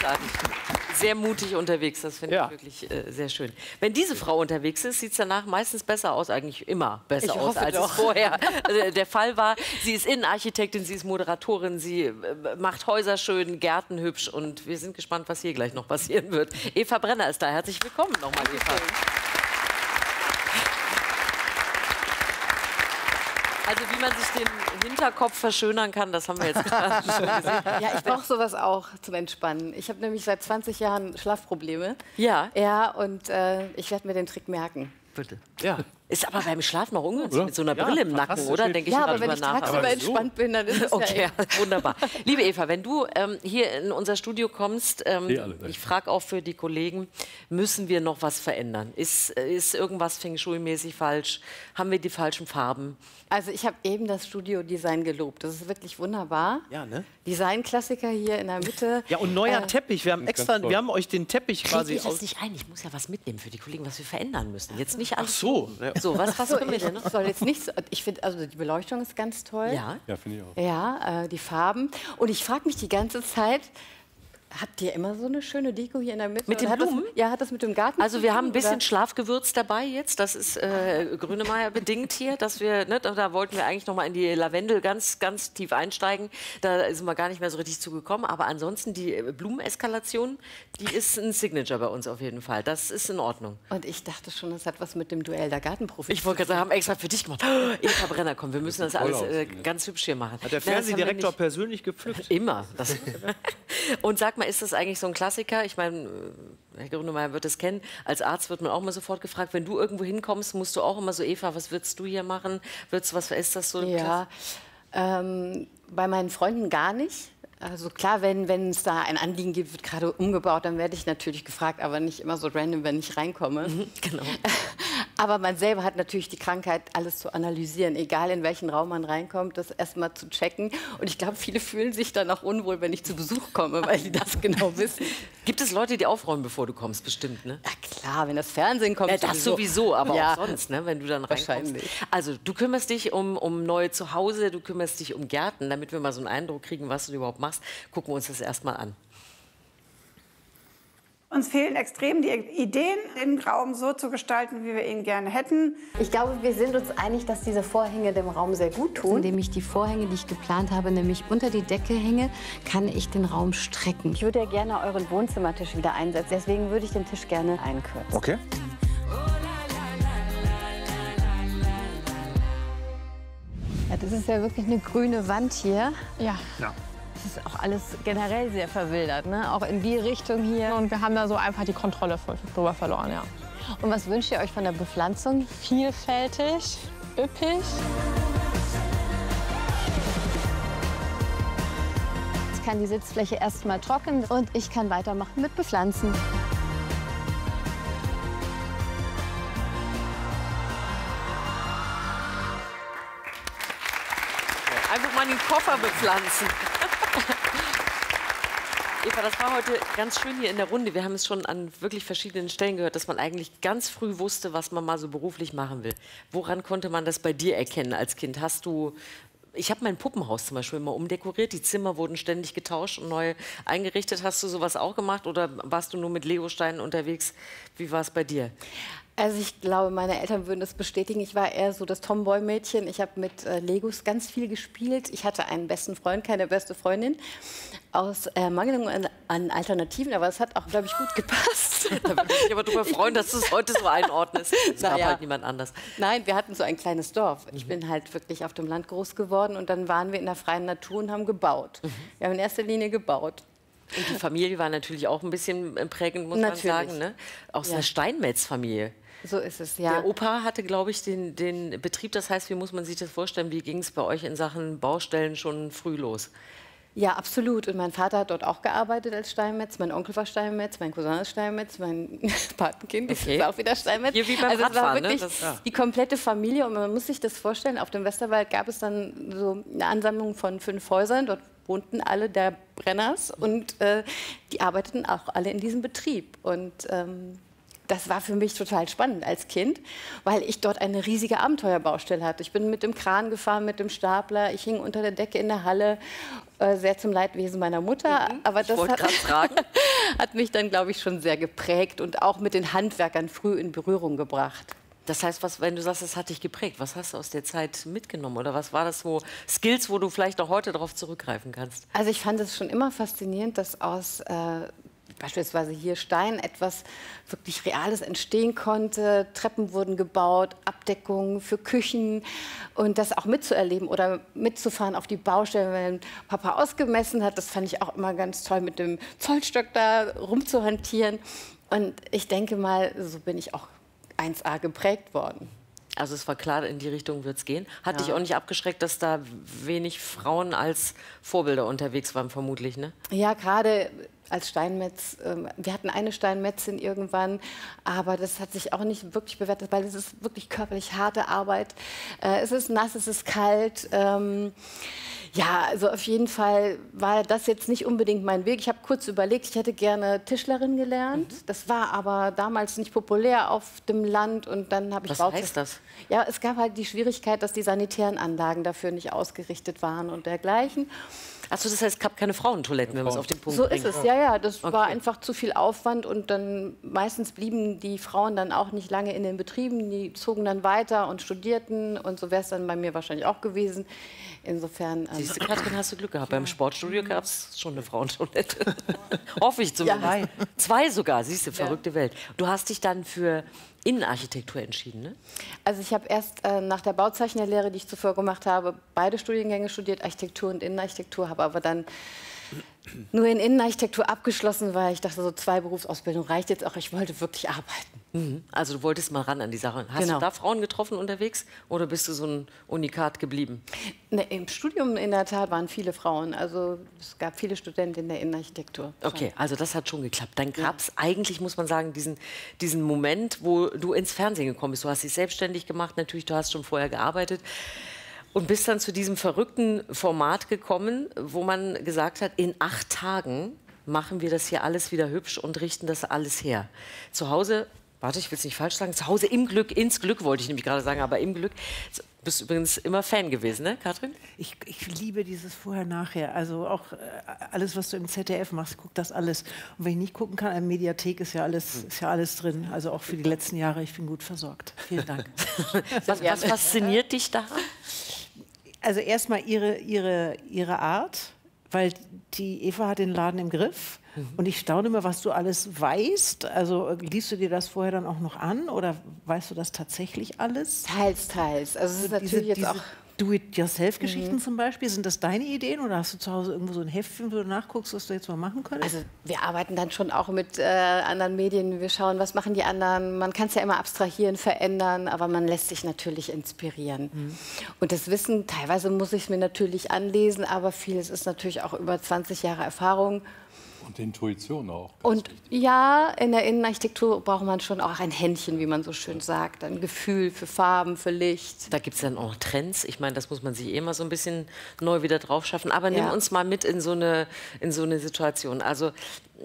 Großartig. Sehr mutig unterwegs, das finde ich wirklich sehr schön. Wenn diese Frau unterwegs ist, sieht es danach meistens besser aus, eigentlich immer besser aus, als es vorher der Fall war. Sie ist Innenarchitektin, sie ist Moderatorin, sie macht Häuser schön, Gärten hübsch und wir sind gespannt, was hier gleich noch passieren wird. Eva Brenner ist da. Herzlich willkommen nochmal, Eva. Also wie man sich den Hinterkopf verschönern kann, das haben wir jetzt gerade schon gesehen. Ja, ich brauche sowas auch zum Entspannen. Ich habe nämlich seit 20 Jahren Schlafprobleme. Ja? Ja, und ich werde mir den Trick merken. Bitte. Ja. Ist aber beim Schlafen auch ungünstig, mit so einer Brille im Nacken, oder? Denke ich aber wenn ich tagsüber entspannt bin, dann ist es okay, wunderbar. Liebe Eva, wenn du hier in unser Studio kommst, ich frage auch für die Kollegen, müssen wir noch was verändern? Ist irgendwas Feng Shui-mäßig falsch? Haben wir die falschen Farben? Also ich habe eben das Studio-Design gelobt. Das ist wirklich wunderbar. Ja, ne? Design-Klassiker hier in der Mitte. Ja, und neuer Teppich. Wir haben extra, wir haben euch den Teppich quasi aus... Ich nicht ein. Ich muss ja was mitnehmen für die Kollegen, was wir verändern müssen. Jetzt nicht alles. Ach so. So, was können wir denn noch? Soll jetzt nicht so, ich finde, also die Beleuchtung ist ganz toll. Ja, ja, finde ich auch. Ja, die Farben. Und ich frage mich die ganze Zeit, habt ihr immer so eine schöne Deko hier in der Mitte? Mit den Blumen? Hat das mit dem Garten Also wir haben ein bisschen Schlafgewürz dabei jetzt. Das ist Grünemeyer bedingt hier, dass wir, ne, da wollten wir eigentlich noch mal in die Lavendel ganz tief einsteigen. Da sind wir gar nicht mehr so richtig zugekommen. Aber ansonsten die Blumeneskalation, die ist ein Signature bei uns auf jeden Fall. Das ist in Ordnung. Und ich dachte schon, das hat was mit dem Duell der Gartenprofis. Ich wollte gerade sagen, haben extra für dich gemacht. Oh, Eva Brenner, komm, wir müssen das alles ganz hübsch hier machen. Hat der Fernsehdirektor persönlich gepflückt? Immer. Und sag mal, ist das eigentlich so ein Klassiker? Ich meine, Herr Grünemeyer wird es kennen. Als Arzt wird man auch mal sofort gefragt, wenn du irgendwo hinkommst, musst du auch immer so, Eva, was würdest du hier machen? Ist das so? Ja, bei meinen Freunden gar nicht. Also klar, wenn es da ein Anliegen gibt, wird gerade umgebaut, dann werde ich natürlich gefragt, aber nicht immer so random, wenn ich reinkomme. Genau. Aber man selber hat natürlich die Krankheit, alles zu analysieren, egal in welchen Raum man reinkommt, das erstmal zu checken. Und ich glaube, viele fühlen sich dann auch unwohl, wenn ich zu Besuch komme, weil sie das genau wissen. Gibt es Leute, die aufräumen, bevor du kommst, bestimmt, ne? Ja klar, wenn das Fernsehen kommt. Ja, das sowieso, aber auch sonst, ne, wenn du dann reinkommst. Wahrscheinlich. Also du kümmerst dich um neue Zuhause, du kümmerst dich um Gärten, damit wir mal so einen Eindruck kriegen, was du überhaupt machst. Gucken wir uns das erstmal an. Uns fehlen extrem die Ideen, den Raum so zu gestalten, wie wir ihn gerne hätten. Ich glaube, wir sind uns einig, dass diese Vorhänge dem Raum sehr gut tun. Indem ich die Vorhänge, die ich geplant habe, nämlich unter die Decke hänge, kann ich den Raum strecken. Ich würde ja gerne euren Wohnzimmertisch wieder einsetzen. Deswegen würde ich den Tisch gerne einkürzen. Okay. Ja, das ist ja wirklich eine grüne Wand hier. Ja. Das ist auch alles generell sehr verwildert, ne? Auch in die Richtung hier. Und wir haben da so einfach die Kontrolle drüber verloren, ja. Und was wünscht ihr euch von der Bepflanzung? Vielfältig, üppig. Jetzt kann die Sitzfläche erstmal trocken und ich kann weitermachen mit Bepflanzen. Einfach mal den Koffer bepflanzen. Eva, das war heute ganz schön hier in der Runde. Wir haben es schon an wirklich verschiedenen Stellen gehört, dass man eigentlich ganz früh wusste, was man mal so beruflich machen will. Woran konnte man das bei dir erkennen als Kind? Ich habe mein Puppenhaus zum Beispiel immer umdekoriert. Die Zimmer wurden ständig getauscht und neu eingerichtet. Hast du sowas auch gemacht oder warst du nur mit Legosteinen unterwegs? Wie war es bei dir? Also ich glaube, meine Eltern würden das bestätigen. Ich war eher so das Tomboy-Mädchen. Ich habe mit Legos ganz viel gespielt. Ich hatte einen besten Freund, keine beste Freundin, aus Ermangelung an Alternativen. Aber es hat auch, glaube ich, gut gepasst. Da würde ich mich aber darüber freuen, dass du es heute so einordnest. Es gab halt niemand anders. Nein, wir hatten so ein kleines Dorf. Ich bin halt wirklich auf dem Land groß geworden. Und dann waren wir in der freien Natur und haben gebaut. Wir haben in erster Linie gebaut. Und die Familie war natürlich auch ein bisschen prägend, muss man sagen. Ne? Aus einer Steinmetz-Familie. So ist es, ja. Der Opa hatte, glaube ich, den Betrieb. Das heißt, wie muss man sich das vorstellen? Wie ging es bei euch in Sachen Baustellen schon früh los? Ja, absolut. Und mein Vater hat dort auch gearbeitet als Steinmetz. Mein Onkel war Steinmetz, mein Cousin ist Steinmetz, mein Patenkind ist auch wieder Steinmetz. Hier wie beim also es war Radfahren, wirklich die komplette Familie. Und man muss sich das vorstellen, auf dem Westerwald gab es dann so eine Ansammlung von 5 Häusern. Dort wohnten alle der Brenners und die arbeiteten auch alle in diesem Betrieb. Und das war für mich total spannend als Kind, weil ich dort eine riesige Abenteuerbaustelle hatte. Ich bin mit dem Kran gefahren, mit dem Stapler, ich hing unter der Decke in der Halle, sehr zum Leidwesen meiner Mutter. Aber das hat mich dann, glaube ich, schon sehr geprägt und auch mit den Handwerkern früh in Berührung gebracht. Das heißt, wenn du sagst, das hat dich geprägt, was hast du aus der Zeit mitgenommen? Oder was war das, Skills, wo du vielleicht auch heute darauf zurückgreifen kannst? Also ich fand es schon immer faszinierend, dass aus beispielsweise hier Stein etwas wirklich Reales entstehen konnte. Treppen wurden gebaut, Abdeckungen für Küchen und das auch mitzuerleben oder mitzufahren auf die Baustelle, wenn Papa ausgemessen hat. Das fand ich auch immer ganz toll, mit dem Zollstock da rumzuhantieren. Und ich denke mal, so bin ich auch 1A geprägt worden. Also es war klar, in die Richtung wird es gehen. Hat dich auch nicht abgeschreckt, dass da wenig Frauen als Vorbilder unterwegs waren, vermutlich, ne? Ja, gerade als Steinmetz. Wir hatten eine Steinmetzin irgendwann, aber das hat sich auch nicht wirklich bewertet, weil es ist wirklich körperlich harte Arbeit. Es ist nass, es ist kalt. Ja, also auf jeden Fall war das jetzt nicht unbedingt mein Weg. Ich habe kurz überlegt, ich hätte gerne Tischlerin gelernt. Das war aber damals nicht populär auf dem Land und dann habe ich... Was heißt das? Ja, es gab halt die Schwierigkeit, dass die sanitären Anlagen dafür nicht ausgerichtet waren und dergleichen. Achso, das heißt, es gab keine Frauentoiletten, wenn man es auf den Punkt bringt. So ist es, ja. Das war einfach zu viel Aufwand und dann meistens blieben die Frauen dann auch nicht lange in den Betrieben. Die zogen dann weiter und studierten und so wäre es dann bei mir wahrscheinlich auch gewesen. Insofern... Siehst du, Katrin, hast du Glück gehabt. Beim Sportstudio gab es schon eine Frauentoilette. Hoffe ich zumindest. Ja. 2 sogar, siehst du, verrückte Welt. Du hast dich dann für Innenarchitektur entschieden, ne? Also ich habe erst nach der Bauzeichnerlehre, die ich zuvor gemacht habe, beide Studiengänge studiert, Architektur und Innenarchitektur, habe aber dann nur in Innenarchitektur abgeschlossen, weil ich dachte, so 2 Berufsausbildungen reicht jetzt auch, ich wollte wirklich arbeiten. Also du wolltest mal ran an die Sache. Hast du da Frauen getroffen unterwegs oder bist du so ein Unikat geblieben? Ne, im Studium in der Tat waren viele Frauen. Also es gab viele Studentinnen der Innenarchitektur. Okay, also das hat schon geklappt. Dann gab es eigentlich, muss man sagen, diesen Moment, wo du ins Fernsehen gekommen bist. Du hast dich selbstständig gemacht, natürlich, du hast schon vorher gearbeitet. Und bist dann zu diesem verrückten Format gekommen, wo man gesagt hat, in 8 Tagen machen wir das hier alles wieder hübsch und richten das alles her. Zu Hause, warte, ich will es nicht falsch sagen, zu Hause im Glück, ins Glück wollte ich nämlich gerade sagen, aber im Glück. Du bist übrigens immer Fan gewesen, ne, Katrin? Ich liebe dieses Vorher-Nachher. Also auch alles, was du im ZDF machst, guck das alles. Und wenn ich nicht gucken kann, in der Mediathek ist ja alles drin. Also auch für die letzten Jahre, ich bin gut versorgt. Vielen Dank. Was fasziniert dich daran? Also erstmal ihre Art, weil die Eva hat den Laden im Griff. Und ich staune immer, was du alles weißt. Also liest du dir das vorher dann auch noch an oder weißt du das tatsächlich alles? Teils, teils. Also es ist natürlich jetzt auch... Do-it-yourself-Geschichten zum Beispiel, sind das deine Ideen oder hast du zu Hause irgendwo so ein Heftchen, wo du nachguckst, was du jetzt mal machen könntest? Also wir arbeiten dann schon auch mit anderen Medien, wir schauen, was machen die anderen. Man kann es ja immer abstrahieren, verändern, aber man lässt sich natürlich inspirieren. Und das Wissen, teilweise muss ich es mir natürlich anlesen, aber vieles ist natürlich auch über 20 Jahre Erfahrung. Und Intuition auch. Und ja, in der Innenarchitektur braucht man schon auch ein Händchen, wie man so schön sagt. Ein Gefühl für Farben, für Licht. Da gibt es dann auch Trends. Ich meine, das muss man sich eh mal so ein bisschen neu wieder drauf schaffen. Aber nimm uns mal mit in so eine Situation. Also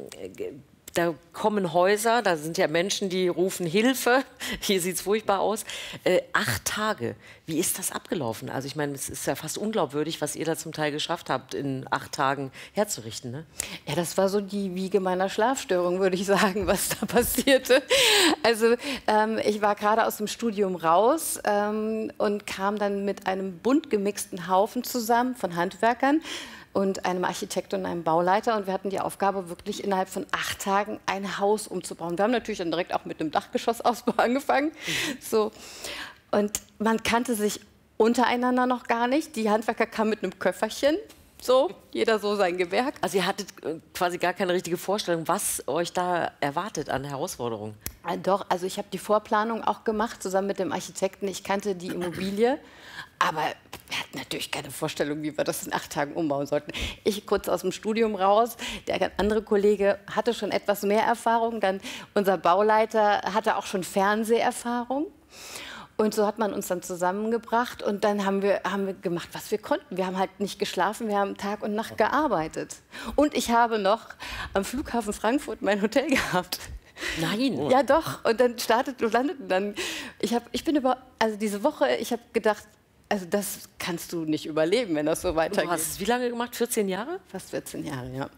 da kommen Häuser, da sind ja Menschen, die rufen Hilfe. Hier sieht es furchtbar aus. 8 Tage, wie ist das abgelaufen? Also ich meine, es ist ja fast unglaubwürdig, was ihr da zum Teil geschafft habt, in 8 Tagen herzurichten, ne? Ja, das war so die Wiege meiner Schlafstörung, würde ich sagen, was da passierte. Also ich war gerade aus dem Studium raus und kam dann mit einem bunt gemixten Haufen zusammen von Handwerkern und einem Architekt und einem Bauleiter. Und wir hatten die Aufgabe, wirklich innerhalb von 8 Tagen ein Haus umzubauen. Wir haben natürlich dann direkt auch mit einem Dachgeschossausbau angefangen. So. Und man kannte sich untereinander noch gar nicht. Die Handwerker kamen mit einem Köfferchen. So, jeder so sein Gewerk. Also ihr hattet quasi gar keine richtige Vorstellung, was euch da erwartet an Herausforderungen? Doch, also ich habe die Vorplanung auch gemacht, zusammen mit dem Architekten. Ich kannte die Immobilie, aber wir hatten natürlich keine Vorstellung, wie wir das in 8 Tagen umbauen sollten. Ich kurz aus dem Studium raus, der andere Kollege hatte schon etwas mehr Erfahrung, dann unser Bauleiter hatte auch schon Fernseherfahrung. Und so hat man uns dann zusammengebracht und dann haben wir gemacht, was wir konnten. Wir haben halt nicht geschlafen, wir haben Tag und Nacht gearbeitet. Und ich habe noch am Flughafen Frankfurt mein Hotel gehabt. Nein. Ja, doch. Und dann startet und landet und dann. Also diese Woche, ich habe gedacht, also das kannst du nicht überleben, wenn das so weitergeht. Du hast es wie lange gemacht? 14 Jahre? Fast 14 Jahre, ja.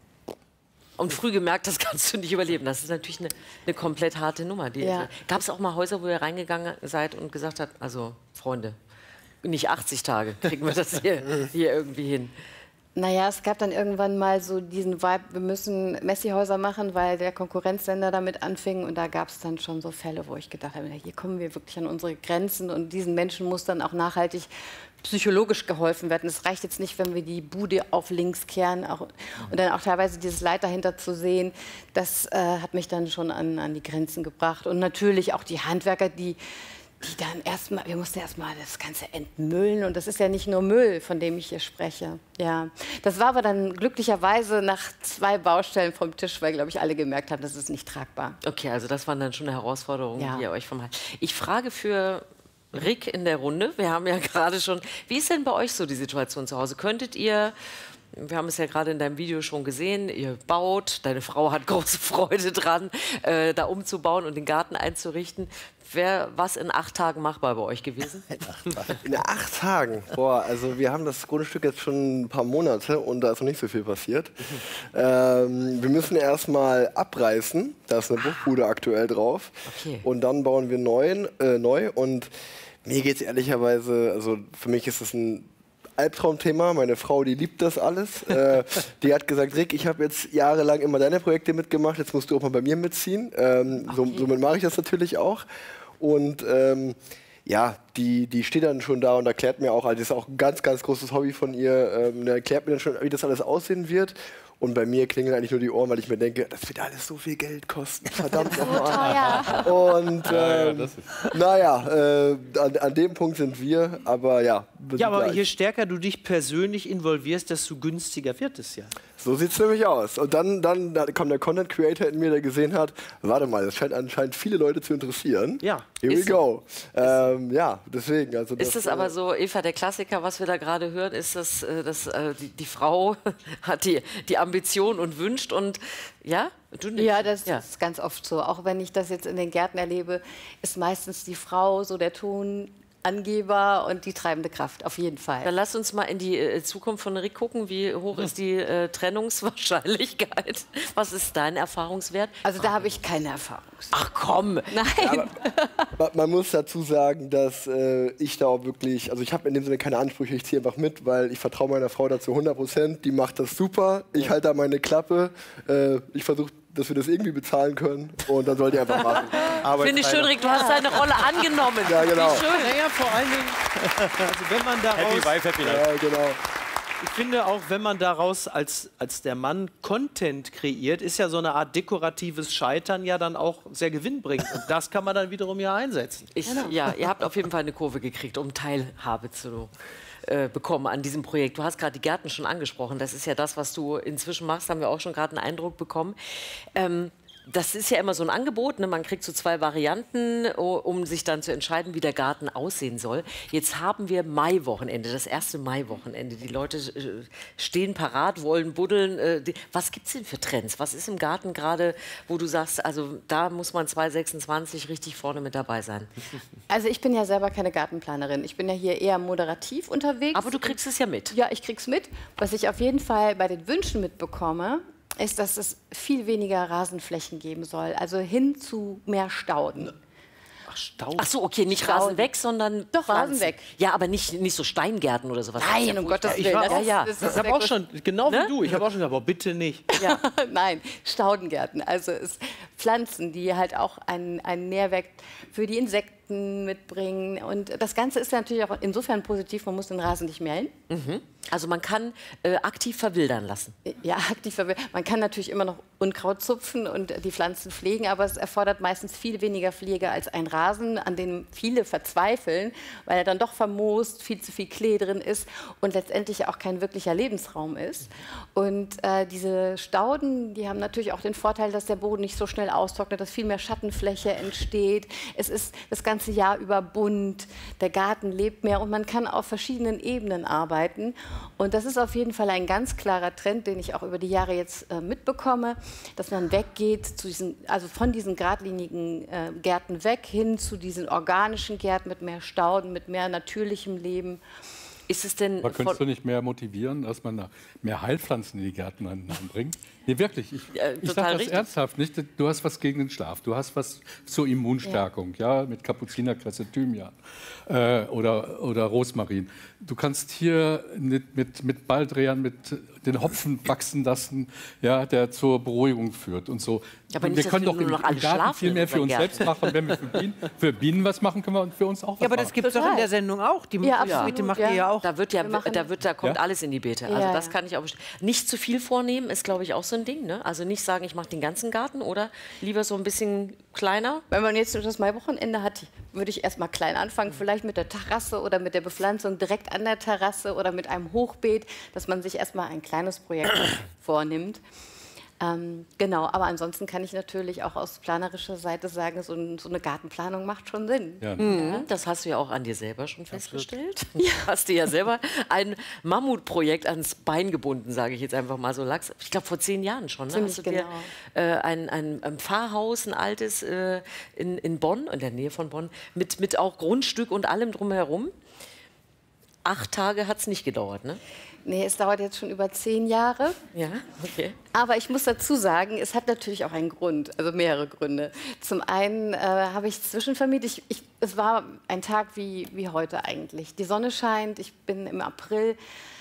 Und früh gemerkt, das kannst du nicht überleben. Das ist natürlich eine komplett harte Nummer. Ja. Gab es auch mal Häuser, wo ihr reingegangen seid und gesagt habt, also Freunde, nicht 80 Tage, kriegen wir das hier irgendwie hin? Naja, es gab dann irgendwann mal so diesen Vibe, wir müssen Messi-Häuser machen, weil der Konkurrenzsender damit anfing. Und da gab es dann schon so Fälle, wo ich gedacht habe, hier kommen wir wirklich an unsere Grenzen. Und diesen Menschen muss dann auch nachhaltig psychologisch geholfen werden. Es reicht jetzt nicht, wenn wir die Bude auf links kehren. Und dann auch teilweise dieses Leid dahinter zu sehen, das hat mich dann schon an die Grenzen gebracht. Und natürlich auch die Handwerker, die dann erstmal, wir mussten erstmal das Ganze entmüllen. Und das ist ja nicht nur Müll, von dem ich hier spreche. Ja. Das war aber dann glücklicherweise nach 2 Baustellen vom Tisch, weil, glaube ich, alle gemerkt haben, das ist nicht tragbar. Okay, also das waren dann schon Herausforderungen, Ja. die ihr euch vom Hals. Ich frage für Rick in der Runde, wir haben ja gerade schon, wie ist denn bei euch so die Situation zu Hause? Könntet ihr, wir haben es ja gerade in deinem Video schon gesehen, ihr baut, deine Frau hat große Freude dran, da umzubauen und den Garten einzurichten. Wäre was in 8 Tagen machbar bei euch gewesen? In 8 Tagen? Boah, also wir haben das Grundstück jetzt schon ein paar Monate und da ist noch nicht so viel passiert. Wir müssen erstmal abreißen, da ist eine Bruchbude aktuell drauf. Okay. Und dann bauen wir neu und mir geht es ehrlicherweise, also für mich ist es ein Albtraumthema. Meine Frau, die liebt das alles. Die hat gesagt, Rick, ich habe jetzt jahrelang immer deine Projekte mitgemacht, jetzt musst du auch mal bei mir mitziehen. Somit mache ich das natürlich auch. Und ja, die steht dann schon da und erklärt mir auch, also das ist auch ein ganz, ganz großes Hobby von ihr, erklärt mir dann schon, wie das alles aussehen wird. Und bei mir klingeln eigentlich nur die Ohren, weil ich mir denke, das wird alles so viel Geld kosten. Verdammt nochmal. Und naja, an dem Punkt sind wir, aber ja. Ja, aber je stärker du dich persönlich involvierst, desto günstiger wird es ja. So sieht es nämlich aus. Und dann kam der Content Creator in mir, der gesehen hat, warte mal, das scheint anscheinend viele Leute zu interessieren. Ja. Here we go. Ja, deswegen. Also Ist es aber so, Eva, der Klassiker, was wir da gerade hören, ist, dass die Frau hat die Ambition und wünscht und ja, du nicht? Ja, das ist ganz oft so. Auch wenn ich das jetzt in den Gärten erlebe, ist meistens die Frau so der Tonangeber und die treibende Kraft, auf jeden Fall. Dann lass uns mal in die Zukunft von Rick gucken. Wie hoch ist die Trennungswahrscheinlichkeit? Was ist dein Erfahrungswert? Also da habe ich keine Erfahrung. Ach komm! Nein. Aber man muss dazu sagen, dass ich da auch wirklich, also ich habe in dem Sinne keine Ansprüche, ich ziehe einfach mit, weil ich vertraue meiner Frau dazu 100%, die macht das super, ich halte da meine Klappe, ich versuche, dass wir das irgendwie bezahlen können und dann soll die einfach machen. Finde ich schön, Rick, du hast deine Rolle angenommen. Ja, genau. Wie schön. Naja, vor allen Dingen, also wenn man daraus... Happy Wife, Happy Life. Ja, genau. Ich finde auch, wenn man daraus als der Mann Content kreiert, ist ja so eine Art dekoratives Scheitern ja dann auch sehr gewinnbringend. Und das kann man dann wiederum ja einsetzen. Ja, ihr habt auf jeden Fall eine Kurve gekriegt, um Teilhabe zu bekommen an diesem Projekt. Du hast gerade die Gärten schon angesprochen. Das ist ja das, was du inzwischen machst, haben wir auch schon gerade einen Eindruck bekommen. Das ist ja immer so ein Angebot, ne? Man kriegt so 2 Varianten, um sich dann zu entscheiden, wie der Garten aussehen soll. Jetzt haben wir Maiwochenende, das erste Maiwochenende. Die Leute stehen parat, wollen buddeln. Was gibt es denn für Trends? Was ist im Garten gerade, wo du sagst, also da muss man 2026 richtig vorne mit dabei sein? Also ich bin ja selber keine Gartenplanerin. Ich bin ja hier eher moderativ unterwegs. Aber du kriegst es ja mit. Ja, ich krieg's mit. Was ich auf jeden Fall bei den Wünschen mitbekomme, ist, dass es viel weniger Rasenflächen geben soll. Also hin zu mehr Stauden. Ach so, okay, nicht Rasen weg, sondern Doch, Pflanzen. Rasen weg. Ja, aber nicht so Steingärten oder sowas. Nein, um Gottes Willen. Ich habe auch schon, genau wie du, ich habe auch schon gesagt, aber bitte nicht. Ja. Nein, Staudengärten. Also Pflanzen, die halt auch einen Nährwert für die Insekten mitbringen. Und das Ganze ist natürlich auch insofern positiv, man muss den Rasen nicht mähen. Mhm. Also man kann aktiv verwildern lassen. Ja, aktiv verwildern. Man kann natürlich immer noch Unkraut zupfen und die Pflanzen pflegen, aber es erfordert meistens viel weniger Pflege als ein Rasen, an dem viele verzweifeln, weil er dann doch vermoost, viel zu viel Klee drin ist und letztendlich auch kein wirklicher Lebensraum ist. Und diese Stauden, die haben natürlich auch den Vorteil, dass der Boden nicht so schnell austrocknet, dass viel mehr Schattenfläche entsteht. Es ist das ganze Jahr über bunt, der Garten lebt mehr und man kann auf verschiedenen Ebenen arbeiten. Und das ist auf jeden Fall ein ganz klarer Trend, den ich auch über die Jahre jetzt mitbekomme, dass man weggeht zu also von diesen geradlinigen Gärten weg hin zu diesen organischen Gärten mit mehr Stauden, mit mehr natürlichem Leben. Ist es denn Aber könntest du nicht mehr motivieren, dass man da mehr Heilpflanzen in die Gärten einbringt? Nee, wirklich. Ich sage das ernsthaft nicht. Du hast was gegen den Schlaf. Du hast was zur Immunstärkung, ja, mit Kapuzinerkresse, Thymian oder Rosmarin. Du kannst hier mit Baldrian, mit den Hopfen wachsen lassen, ja, der zur Beruhigung führt und so. Aber nicht, wir dass können wir doch nur noch alle im Garten schlafen viel mehr in für uns unseren selbst machen. Wenn wir für Bienen was machen, können wir für uns auch was Ja, aber machen. das gibt es doch in der Sendung auch. Die Beete macht ihr ja auch. Da kommt alles in die Beete. Also Ja, das kann ich auch nicht zu viel vornehmen, ist, glaube ich, auch so ein Ding. Ne? Also nicht sagen, ich mache den ganzen Garten oder lieber so ein bisschen kleiner. Wenn man jetzt das Maiwochenende hat, würde ich erst mal klein anfangen, vielleicht mit der Terrasse oder mit der Bepflanzung direkt an der Terrasse oder mit einem Hochbeet, dass man sich erst mal ein kleines Projekt vornimmt. Genau, aber ansonsten kann ich natürlich auch aus planerischer Seite sagen, so eine Gartenplanung macht schon Sinn. Ja. Das hast du ja auch an dir selber schon festgestellt. Ja. Hast du ja selber ein Mammutprojekt ans Bein gebunden, sage ich jetzt einfach mal so. Ich glaube, vor 10 Jahren schon. Ne? Ziemlich Hast du dir ein Pfarrhaus, ein altes in Bonn, in der Nähe von Bonn, mit auch Grundstück und allem drumherum. 8 Tage hat es nicht gedauert, ne? Nee, es dauert jetzt schon über 10 Jahre. Ja, okay. Aber ich muss dazu sagen, es hat natürlich auch einen Grund, also mehrere Gründe. Zum einen habe ich zwischenvermietet. Es war ein Tag wie heute eigentlich. Die Sonne scheint. Ich bin im April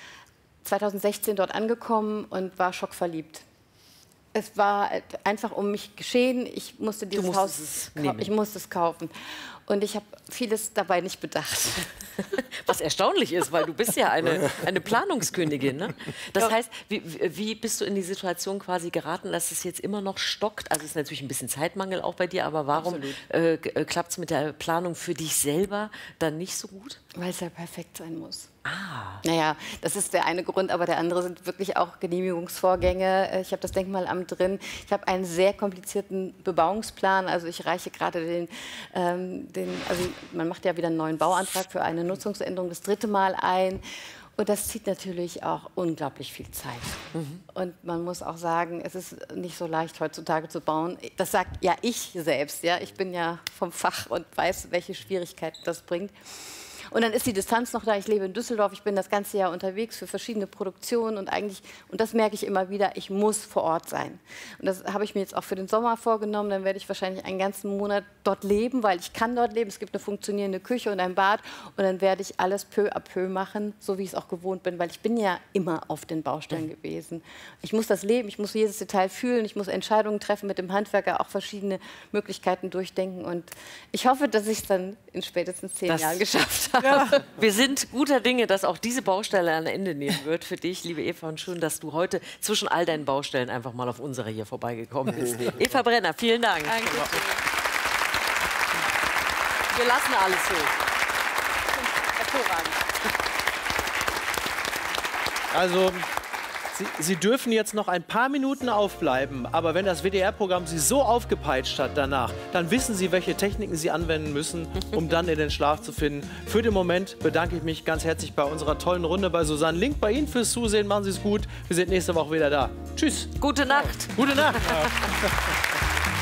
2016 dort angekommen und war schockverliebt. Es war einfach um mich geschehen. Ich musste dieses Haus kaufen. Ich musste es kaufen. Und ich habe vieles dabei nicht bedacht. Was erstaunlich ist, weil du bist ja eine Planungskönigin. Ne? Das heißt, wie bist du in die Situation quasi geraten, dass es jetzt immer noch stockt? Also es ist natürlich ein bisschen Zeitmangel auch bei dir, aber warum klappt es mit der Planung für dich selber dann nicht so gut? Weil es ja perfekt sein muss. Naja, das ist der eine Grund, aber der andere sind wirklich auch Genehmigungsvorgänge. Ich habe das Denkmalamt drin. Ich habe einen sehr komplizierten Bebauungsplan. Also ich reiche gerade also man macht ja wieder einen neuen Bauantrag für eine Nutzungsänderung das 3. Mal ein. Und das zieht natürlich auch unglaublich viel Zeit. Und man muss auch sagen, es ist nicht so leicht heutzutage zu bauen. Das sagt ja ich selbst. Ja? Ich bin ja vom Fach und weiß, welche Schwierigkeiten das bringt. Und dann ist die Distanz noch da. Ich lebe in Düsseldorf, ich bin das ganze Jahr unterwegs für verschiedene Produktionen und das merke ich immer wieder, ich muss vor Ort sein. Und das habe ich mir jetzt auch für den Sommer vorgenommen. Dann werde ich wahrscheinlich einen ganzen Monat dort leben, weil ich kann dort leben. Es gibt eine funktionierende Küche und ein Bad. Und dann werde ich alles peu à peu machen, so wie ich es auch gewohnt bin, weil ich bin ja immer auf den Baustellen gewesen. Ich muss das leben, ich muss jedes Detail fühlen, ich muss Entscheidungen treffen mit dem Handwerker, auch verschiedene Möglichkeiten durchdenken. Und ich hoffe, dass ich es dann in spätestens 10 Jahren geschafft habe. Ja. Wir sind guter Dinge, dass auch diese Baustelle ein Ende nehmen wird für dich, liebe Eva. Und schön, dass du heute zwischen all deinen Baustellen einfach mal auf unsere hier vorbeigekommen bist. Eva Brenner, vielen Dank. Danke. Wir lassen alles so. Hervorragend. Also, Sie dürfen jetzt noch ein paar Minuten aufbleiben, aber wenn das WDR-Programm Sie so aufgepeitscht hat danach, dann wissen Sie, welche Techniken Sie anwenden müssen, um dann in den Schlaf zu finden. Für den Moment bedanke ich mich ganz herzlich bei unserer tollen Runde bei Susanne Link. Bei Ihnen fürs Zusehen, machen Sie es gut. Wir sind nächste Woche wieder da. Tschüss. Gute Nacht. Gute Nacht.